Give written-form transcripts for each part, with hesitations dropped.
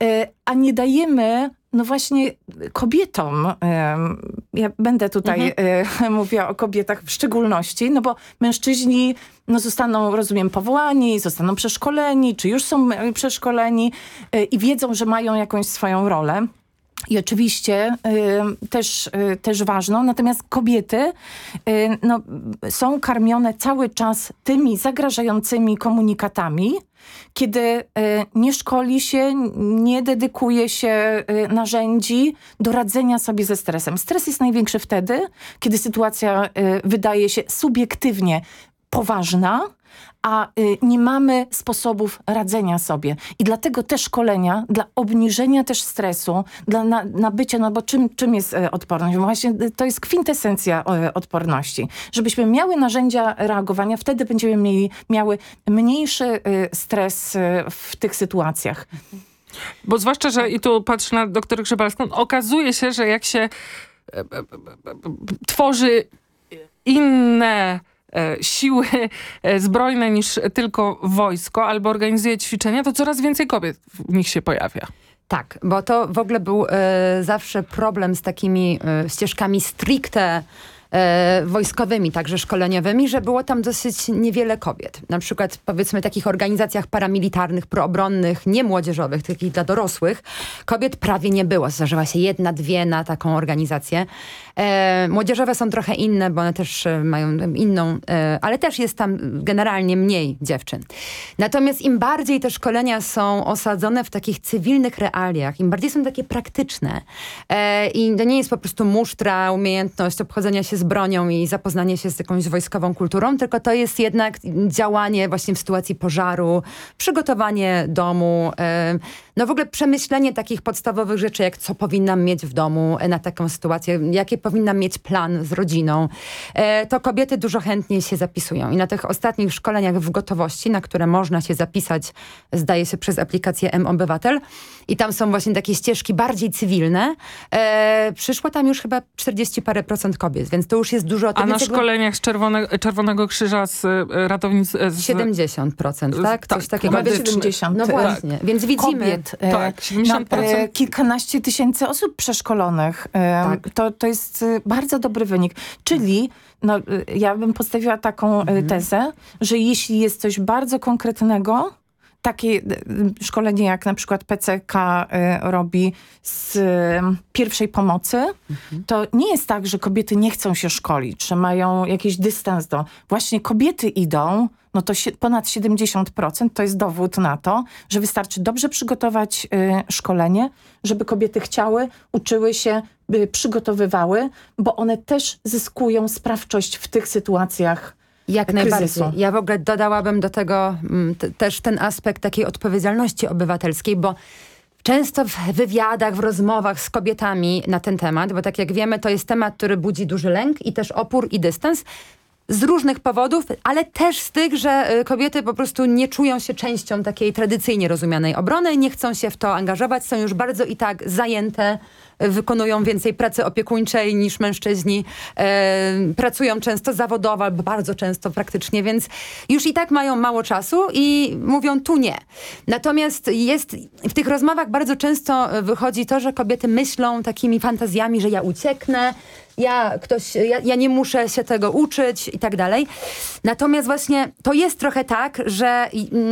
a nie dajemy no właśnie kobietom, ja będę tutaj mówiła o kobietach w szczególności, no bo mężczyźni no zostaną, rozumiem, powołani, zostaną przeszkoleni, czy już są przeszkoleni i wiedzą, że mają jakąś swoją rolę. I oczywiście też ważną, natomiast kobiety no, są karmione cały czas tymi zagrażającymi komunikatami, kiedy nie szkoli się, nie dedykuje się narzędzi do radzenia sobie ze stresem. Stres jest największy wtedy, kiedy sytuacja wydaje się subiektywnie poważna, a nie mamy sposobów radzenia sobie. I dlatego te szkolenia, dla obniżenia też stresu, dla nabycia, no bo czym jest odporność? Właśnie to jest kwintesencja odporności. Żebyśmy miały narzędzia reagowania, wtedy będziemy miały mniejszy stres w tych sytuacjach. Bo zwłaszcza, że i tu patrzę na doktor Grzebalską, okazuje się, że jak się tworzy inne siły zbrojne niż tylko wojsko albo organizuje ćwiczenia, to coraz więcej kobiet w nich się pojawia. Tak, bo to w ogóle był zawsze problem z takimi ścieżkami stricte wojskowymi, także szkoleniowymi, że było tam dosyć niewiele kobiet. Na przykład powiedzmy w takich organizacjach paramilitarnych, proobronnych, nie młodzieżowych, takich dla dorosłych, kobiet prawie nie było. Zdarzyła się 1, 2 na taką organizację. Młodzieżowe są trochę inne, bo one też mają inną, ale też jest tam generalnie mniej dziewczyn. Natomiast im bardziej te szkolenia są osadzone w takich cywilnych realiach, im bardziej są takie praktyczne i to nie jest po prostu musztra, umiejętność obchodzenia się z bronią i zapoznanie się z jakąś wojskową kulturą, tylko to jest jednak działanie właśnie w sytuacji pożaru, przygotowanie domu, no w ogóle przemyślenie takich podstawowych rzeczy, jak co powinnam mieć w domu na taką sytuację, jakie powinnam mieć plan z rodziną. To kobiety dużo chętniej się zapisują. I na tych ostatnich szkoleniach w gotowości, na które można się zapisać, zdaje się przez aplikację M-Obywatel, i tam są właśnie takie ścieżki bardziej cywilne, przyszło tam już chyba 40 parę procent kobiet, więc to już jest dużo. A na szkoleniach z Czerwonego Krzyża z ratownic... 70%, tak? Coś takiego. Nawet 70. No właśnie, tak. więc widzimy... Kobiet, tak, 70%. Kilkanaście tysięcy osób przeszkolonych. Tak. To jest bardzo dobry wynik. Czyli no, ja bym postawiła taką tezę, że jeśli jest coś bardzo konkretnego, takie szkolenie jak na przykład PCK robi z pierwszej pomocy, to nie jest tak, że kobiety nie chcą się szkolić, że mają jakiś dystans do... Właśnie kobiety idą, no to ponad 70% to jest dowód na to, że wystarczy dobrze przygotować szkolenie, żeby kobiety chciały, uczyły się, przygotowywały, bo one też zyskują sprawczość w tych sytuacjach jak kryzysu. najbardziej. Ja w ogóle dodałabym do tego też ten aspekt takiej odpowiedzialności obywatelskiej, bo często w wywiadach, w rozmowach z kobietami na ten temat, bo tak jak wiemy, to jest temat, który budzi duży lęk i też opór i dystans, z różnych powodów, ale też z tych, że kobiety po prostu nie czują się częścią takiej tradycyjnie rozumianej obrony, nie chcą się w to angażować, są już bardzo i tak zajęte, wykonują więcej pracy opiekuńczej niż mężczyźni, pracują często zawodowo albo bardzo często praktycznie, więc już i tak mają mało czasu i mówią tu nie. Natomiast jest w tych rozmowach bardzo często wychodzi to, że kobiety myślą takimi fantazjami, że ja ucieknę, ja nie muszę się tego uczyć i tak dalej. Natomiast właśnie to jest trochę tak, że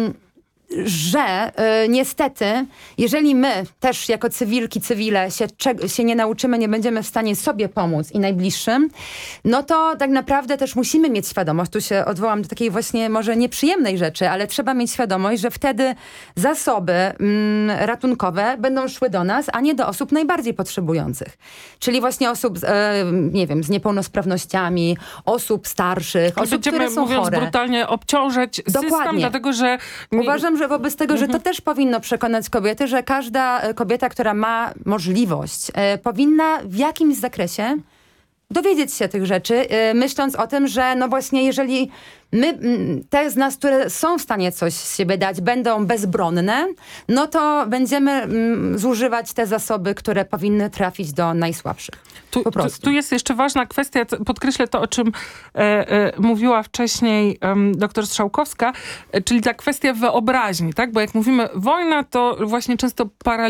niestety, jeżeli my też jako cywile się nie nauczymy, nie będziemy w stanie sobie pomóc i najbliższym, no to tak naprawdę też musimy mieć świadomość, tu się odwołam do takiej właśnie może nieprzyjemnej rzeczy, ale trzeba mieć świadomość, że wtedy zasoby ratunkowe będą szły do nas, a nie do osób najbardziej potrzebujących. Czyli właśnie osób, nie wiem, z niepełnosprawnościami, osób starszych, osób, które są mówiąc chore. Brutalnie, obciążać system, dlatego że... Uważam, że wobec tego, że to też powinno przekonać kobiety, że każda kobieta, która ma możliwość, powinna w jakimś zakresie dowiedzieć się tych rzeczy, myśląc o tym, że no właśnie jeżeli my, te z nas, które są w stanie coś z siebie dać, będą bezbronne, no to będziemy zużywać te zasoby, które powinny trafić do najsłabszych. Tu jest jeszcze ważna kwestia, podkreślę to, o czym mówiła wcześniej doktor Strzałkowska, czyli ta kwestia wyobraźni, tak? Bo jak mówimy wojna, to właśnie często